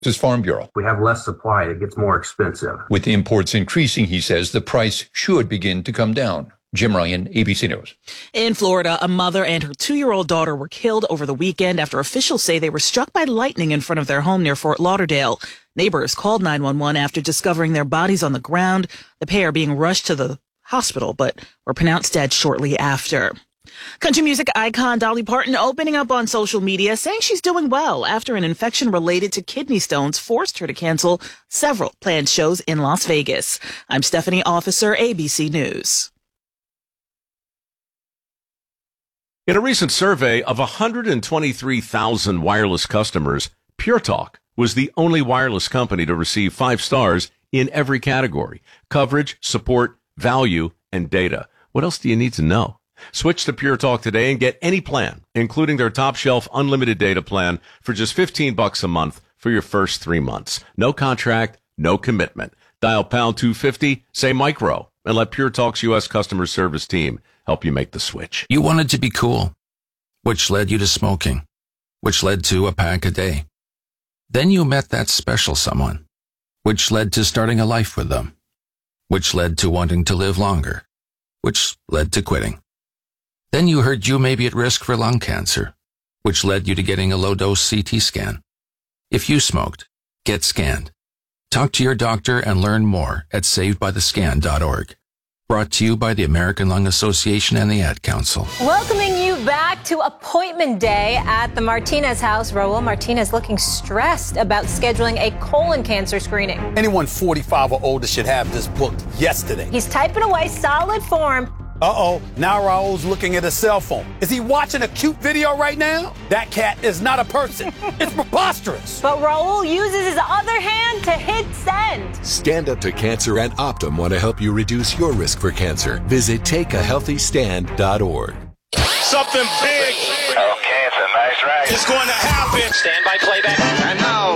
Texas Farm Bureau. We have less supply. It gets more expensive. With the imports increasing, he says the price should begin to come down. Jim Ryan, ABC News. In Florida, a mother and her 2-year-old daughter were killed over the weekend after officials say they were struck by lightning in front of their home near Fort Lauderdale. Neighbors called 911 after discovering their bodies on the ground, the pair being rushed to the hospital but were pronounced dead shortly after. Country music icon Dolly Parton opening up on social media, saying she's doing well after an infection related to kidney stones forced her to cancel several planned shows in Las Vegas. I'm Stephanie Officer, ABC News. In a recent survey of 123,000 wireless customers, Pure Talk was the only wireless company to receive 5 stars in every category: coverage, support, value, and data. What else do you need to know? Switch to Pure Talk today and get any plan, including their top shelf unlimited data plan, for just $15 a month for your first 3 months. No contract, no commitment. Dial pound 250, say micro, and let Pure Talk's U.S. customer service team help you make the switch. You wanted to be cool, which led you to smoking, which led to a pack a day. Then you met that special someone, which led to starting a life with them, which led to wanting to live longer, which led to quitting. Then you heard you may be at risk for lung cancer, which led you to getting a low-dose CT scan. If you smoked, get scanned. Talk to your doctor and learn more at savedbythescan.org. Brought to you by the American Lung Association and the Ad Council. Welcoming you back to appointment day at the Martinez house. Raul Martinez looking stressed about scheduling a colon cancer screening. Anyone 45 or older should have this booked yesterday. He's typing away, solid form. Uh-oh, now Raul's looking at his cell phone. Is he watching a cute video right now? That cat is not a person. It's preposterous. But Raul uses his other hand to hit send. Stand Up to Cancer and Optum want to help you reduce your risk for cancer. Visit takeahealthystand.org. Something big. Okay, it's a nice ride. It's going to happen. Stand by playback. And now,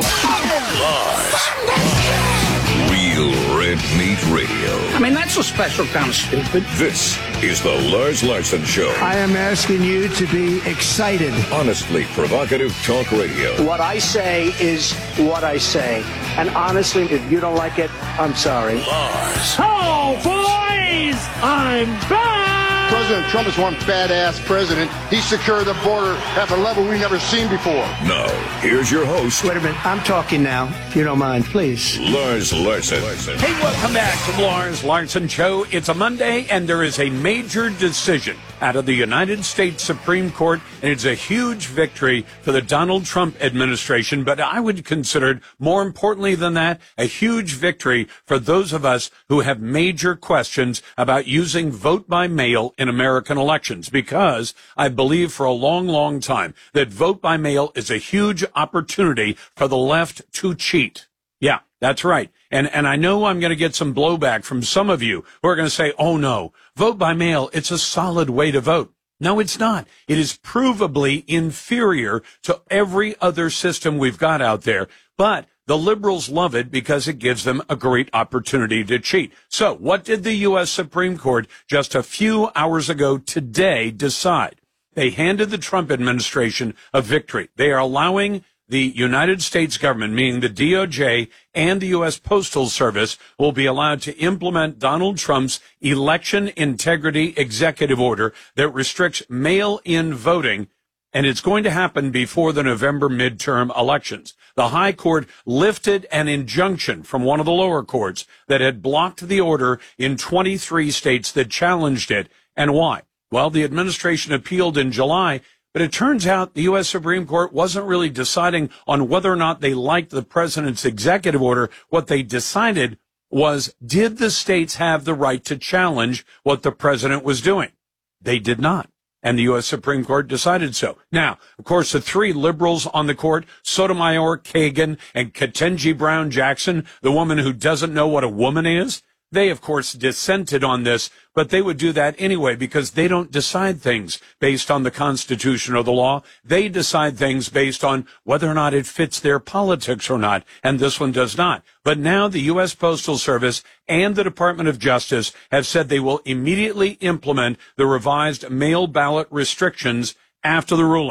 Real Red Meat Radio. I mean, that's a special kind of stupid. This is the Lars Larson Show. I am asking you to be excited. Honestly provocative talk radio. What I say is what I say. And honestly, if you don't like it, I'm sorry. Lars. Oh, boys! I'm back! President Trump is one badass president. He secured the border at a level we've never seen before. Now, here's your host. Wait a minute. I'm talking now, if you don't mind, please. Lars Larson. Hey, welcome back to the Lars Larson Show. It's a Monday, and there is a major decision out of the United States Supreme Court, and it's a huge victory for the Donald Trump administration. But I would consider it, more importantly than that, a huge victory for those of us who have major questions about using vote by mail in American elections, because I believe for a long, long time that vote by mail is a huge opportunity for the left to cheat. Yeah, that's right. And I know I'm going to get some blowback from some of you who are going to say, oh, no, vote by mail, it's a solid way to vote. No, it's not. It is provably inferior to every other system we've got out there. But the liberals love it because it gives them a great opportunity to cheat. So what did the U.S. Supreme Court just a few hours ago today decide? They handed the Trump administration a victory. They are allowing the United States government, meaning the DOJ and the U.S. Postal Service, will be allowed to implement Donald Trump's election integrity executive order that restricts mail-in voting, and it's going to happen before the November midterm elections. The High Court lifted an injunction from one of the lower courts that had blocked the order in 23 states that challenged it. And why? Well, the administration appealed in July, but it turns out the U.S. Supreme Court wasn't really deciding on whether or not they liked the president's executive order. What they decided was, did the states have the right to challenge what the president was doing? They did not. And the U.S. Supreme Court decided so. Now, of course, the 3 liberals on the court, Sotomayor, Kagan, and Ketanji Brown Jackson, the woman who doesn't know what a woman is, they, of course, dissented on this, but they would do that anyway because they don't decide things based on the Constitution or the law. They decide things based on whether or not it fits their politics or not, and this one does not. But now the U.S. Postal Service and the Department of Justice have said they will immediately implement the revised mail ballot restrictions after the ruling.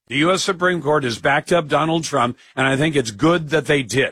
The U.S. Supreme Court has backed up Donald Trump, and I think it's good that they did.